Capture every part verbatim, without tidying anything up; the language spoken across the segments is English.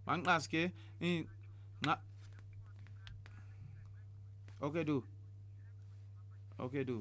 Mangaske in nga okay do okay do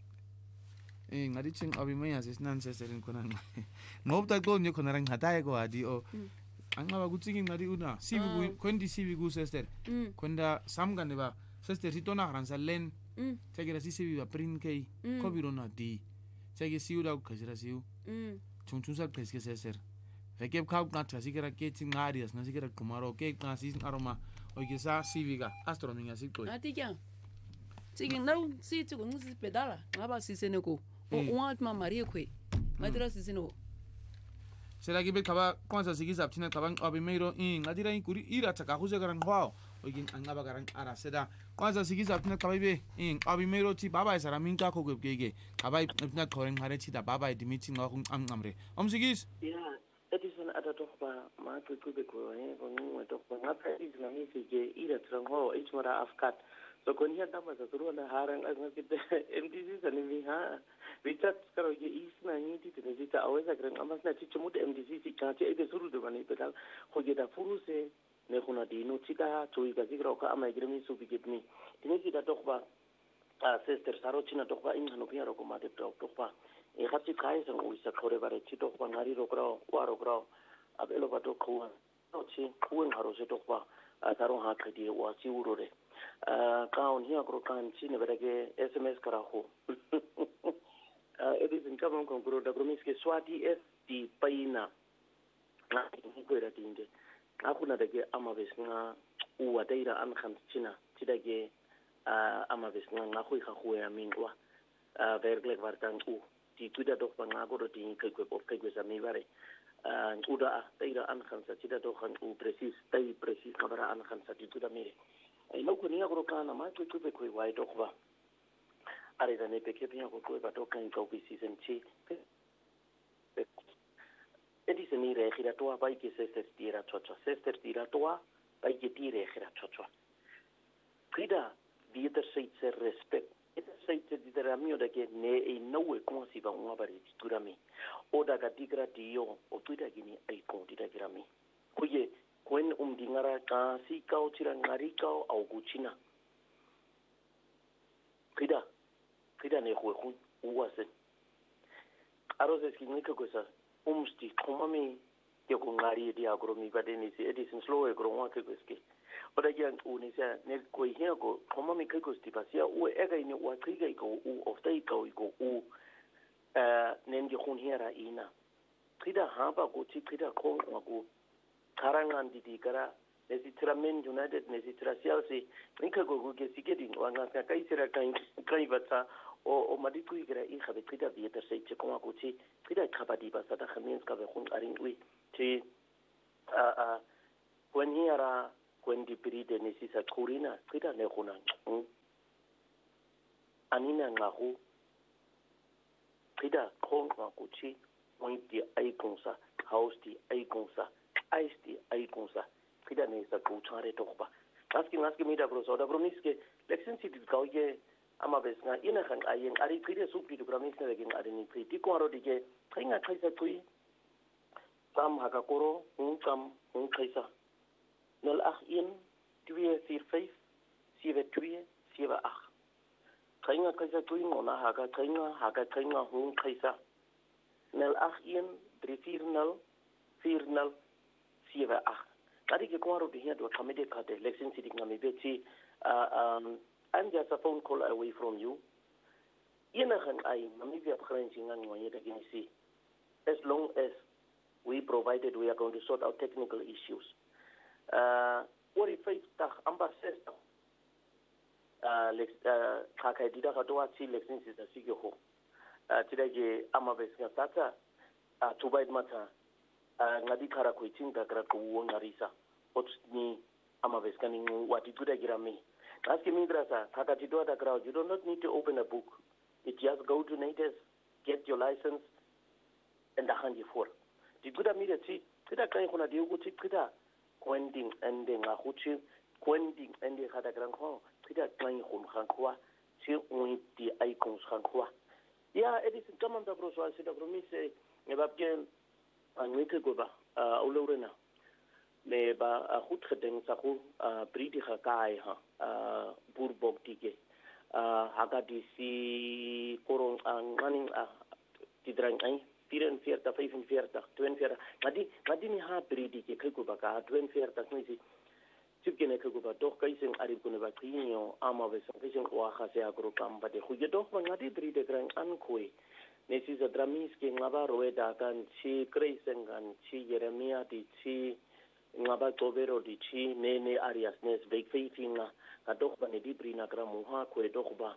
eh ngadi ching abi maya sesinan seserin khona ngobta ko nyo khona rang hataye ko adi o angaba kutsiki ngadi una sivi kwendi sivi ku sester kwenda samgane ba sester hitona haransa len chagira si sivi ba prin kei ko birona di chagi siuda ku khajira siu chungchungsa kreske sester Vekep kau ngata sikira ke ngarias na sikira kumaro ke ngasi aroma oigesa siviga astronomia sikoi Atika. Sigi nau si tuku nusi pedala ngaba sisene ko. O uat ma maria kwe. Madira sisene ko. Será que be kaba kwanza sigiza ptina kaba abimeiro in ngadira in kuri ira taka huse garang hwao oigin angaba garang ara seda kwanza sigiza ptina kaba be in abimeiro ti baba isara minka ko gege kaba ptina koreng hare ti da baba di meeting ngakung am amre om sigis ya edison ada toch ba ma ke ku be ko eh ko ngu toch ba ngapa is na mi ke ira trang ho ich mara afkat so kon hiya dama sa turu na harang as ngakit M D C sa ni ha Richard karo ye is na ni ti te ni ta aweza grang amas na ti chumut M D C si ka ti ebe suru de bani pedal ho ye da furu se ne khuna di no ti ka to i ka zikro ka ama gremi su bi getni ni ti da toch ba a sister saro china toch ba in no pia ro ko ma de toch ba e khati kai sang u sa khore bare ti toch ba ngari ro kro wa ro kro ab elo ba to khu no chi khu ngaro se toch ba a taro ha khadi wa si uro re kaun hiya kro kan chi ne berege S M S kara ho it is in common con gro da promis ke swati es di paina na ko era tinde akuna dage ama besnga u wadaira an khan china tidage ama besnga na khoi kha khoya mingwa verglek wartan u ti tuda dok panga go ti kai ko of kai go sa mi bare uda taira an khan sa tida do khan u precis tai precis kabara an khan sa ti tuda mi ai no ko ni agro kana ma ko ko ko wai dok ba are da ne pe ke pia ko ko ba to kan ko bi season chi edi se ni re gira toa bai ke se se tira chocho se se tira toa bai ke tire gira chocho kida wieder se se respect ita se se dira mio da ke ne e no e como si ba una bari tura mi o da ga digra dio o tuida gini ai ko dira gira mi kuye kwen um dingara ka si ka o tira ngari ka au guchina kida kida ne ko ko uwase arose ski ni ko sa umsti komami ke ko ngari dia agromi badeni si edison slow e gro wa ke ski oda yang uni sa ne ko hia ko komami ke ko sti pasia u ega ni wa triga ko u of dai ko ko u eh nen ge khun hera ina kida haba ko ti kida ko wa ko karangan di di kara nesi tramen united nesi trasial si ninka go go ke sigedi wa nga ka kai sira kai kai bata o o madiku igra i khabe kida bi ter sei che ko ko ti kida khabadi ba sa ta khamin ka be khun arin ui ti a a when hiera when di peride nesi sa kurina kida ne khuna anina nga hu kida khon ko ti when di ai konsa house di ai konsa ice di ai konsa kida ne sa ko chare to ba aski aski mi da bro so da bro miske leksin si di kauye ama besna ina kan ayen ari kide su pi do gramis ne gin ari ni pri ti ko ro dige khinga khaisa tui sam ha ka koro un kam un khaisa nol ach in twee vier vyf sewe twee sewe ach khinga khaisa tui ngona ha ka khinga ha ka khinga un khaisa nol ach in drie vier nul vier nul sewe ach kadi ke ko ro dige do kamede ka de leksin si dik ngami beti um I'm just a phone call away from you. Ina kan ai mamivia prenching an ngoye da ginisi. As long as we provided we are going to sort out technical issues. Uh what if I tak amba sesta. Uh lex uh kaka dida ka to ati lexin sisa sigyo ho. Uh tidage ama besinga tata uh to bite mata uh ngadi kara ko itinda kara ko wonarisa. Otni ama beskani wati tuda girami. Ask me, Grasa, Takatito the crowd. You do not need to open a book. It just go to Natives, get your license, and the hand you for. The good immediately, Tita Kankuna, the Uguti Tita, Quending and the Nahuchi, Quending and the Hadagranko, Tita Klein Hum Hankwa, she only the icons Hankwa. Yeah, it is common to process it from me say, if I've gained a little go, uh, Olorena. me ba a goed gedink sa go bridi ga kai ha boerbok dige haga di si korong ang running tidrang ay vierenveertig vyfenveertig tweeënveertig ngadi ngadi ni ha bridi ke khiko ba ka tweeënveertig ni si Chipkene Kuba, doch Kaising Aribuneva Tino, Amavis, Fishing Oaxaca group, but the Huyadoch Mangadi breed grand unque. Nessis a Dramiski, Navarro, Dagan, Chi, Grayson, and Chi, Jeremia, di Chi, Nabatovero, di Chi, Nene Arias, Nes, Big Faithina, a Dochban, a Dibrina Gramuha, Que Dochba,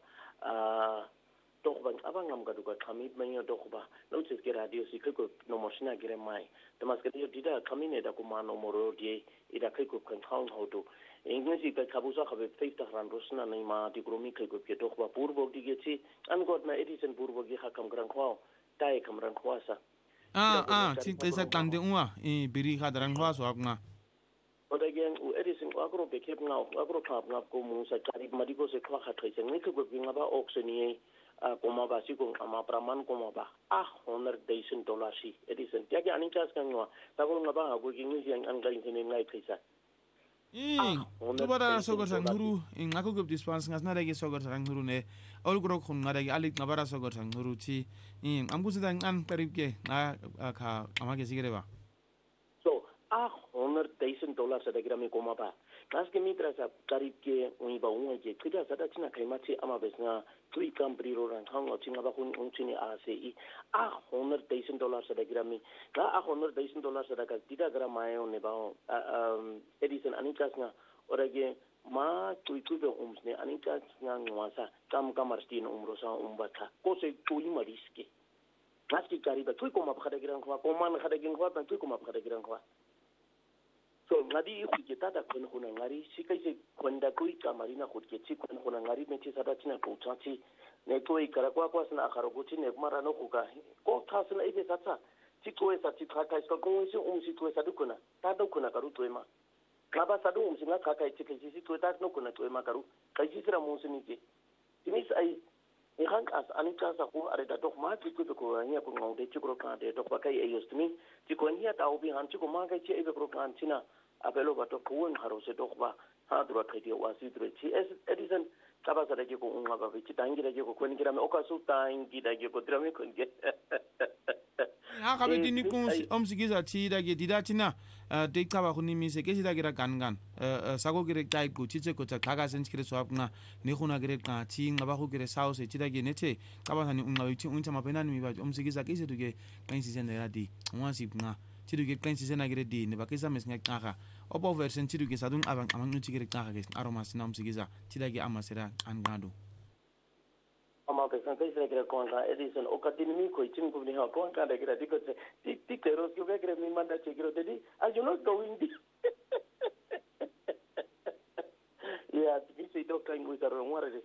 Dochban, Avangam Gaduga, Kamit Mania Dochba, Notice Geradio, Sikiko, no Moshina Geremai, the Mascadio Dida, Camine da Kumano Morodi. Ida kiko kan town how to English ka kabusa have fifty rand rosna na ma di gromi kiko ke to ba purbo digeti an god na edison purbo gi hakam gran kwao tai kam ran kwasa ah ah tin tesa kande unwa e biri ha daran kwa so akna but again u edison agro be kep ngau agro kap ngap ko mu sa kari madiko se kwa kha thaisen ni kiko bi ngaba oxeni a koma ba si ko ama praman koma ba ah one hundred thousand dollars si edison tiagi anin chas kan ngwa ta ko ngaba ha go gi ngi yang an ga intene ngai thaisa eh tubara sogor sang huru in ngako gup dispense ngas na regi sogor sang huru ne ol gro khun ngara gi alik ngabara sogor sang huru chi in ambu sedang an tarif ke na kha amage sigere ba so ah one hundred thousand dollars sa dagira mi koma ba kas ke mitra sa tarif ke uni ba unga je kida sa da china kai machi ama besna tui company ro ran hang o chinga ba kun unchini a se i ah one hundred thousand dollars sa dagira mi ka ah one hundred thousand dollars sa daga dida gra mayo ne ba um edison anikas nga orage ma tui tui be ums ne anikas nga ngwasa kam kamar stin umro sa umbata ko se tui mariske Nasi kari ba tui ko ma khada giran kwa ko man khada giran kwa tui ko ma khada giran kwa so ngadi ikhu kita da kun kuna ngari sikai se kwenda kui kamarina khutke chi kun kuna ngari mechi sada china ko chachi ne toi kara kwa kwa sana akharo ko chi ne mara no kuka ko thasna ibe satsa chi ko sa chi kha kai so ko si um si to sa dukuna ta dukuna karu to ma ngaba sa du um si nga kha kai chi kai si to ta no kuna to ma karu kai si sira mu sini ke timis ai Ikan as anika sa ko are da dok ma ti ko ko nya ko ngau de ti ko ka de dok ba kai ayos timi ti ko nya ta obi han ti ko ma kai ti e ko kan tina apelo ba to ko en haro se dok ba ha dura kai ti wa si dure ti es edison ka ba sa de ko un ba ti tangi de ko ko ni kira me o ka su tangi de ko dra me ko nge ha ka be ti ni ko om sigiza ti da ge dida tina de ka ba khuni mi se ke sida gira gan gan sago gire tai ko ti che ko ta ka ga sen skire so apna ne khuna gire ka ti ngaba khu gire sao se ti da ge ne che ka ba thani unga ti uncha ma pena ni mi ba om sigiza ke se du ge kan si sen da di ngwa si nga ti du ge kan si sen na gire di ne ba ke sa mes nga ka o bo version ti du ge sadun abang amang nu ti gire ka ge aroma sina om sigiza ti da ge amasera an gado ama ke san kai se gire ko ka edison o ka tin mi ko tin ko ni ha ko ka de gire di ko ti ti teros ko gire mi manda che gire de are you not going di yeah this is doctor in with the one of the